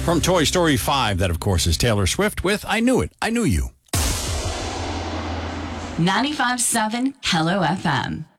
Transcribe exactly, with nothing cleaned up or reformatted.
From Toy Story five, that of course is Taylor Swift with I Knew It, I Knew You. ninety-five point seven Hello F M.